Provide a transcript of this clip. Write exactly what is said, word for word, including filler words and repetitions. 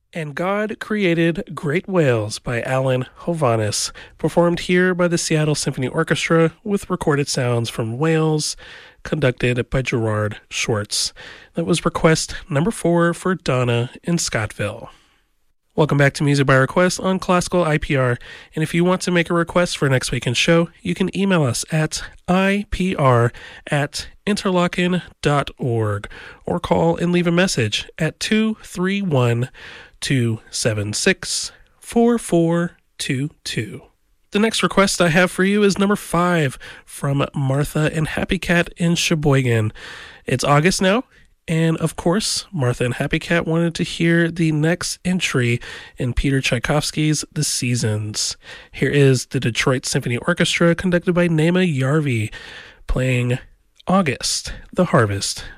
And God Created Great Whales by Alan Hovhaness, performed here by the Seattle Symphony Orchestra with recorded sounds from Wales, conducted by Gerard Schwartz. That was request number four for Donna in Scottville. Welcome back to Music by Request on Classical I P R, and if you want to make a request for next weekend's show, you can email us at I P R at interlochen dot org or call and leave a message at two three one, two seven six, four four two two. The next request I have for you is number five from Martha and Happy Cat in Sheboygan. It's August now, and of course, Martha and Happy Cat wanted to hear the next entry in Peter Tchaikovsky's The Seasons. Here is the Detroit Symphony Orchestra, conducted by Nema Yarvi, playing August, the Harvest.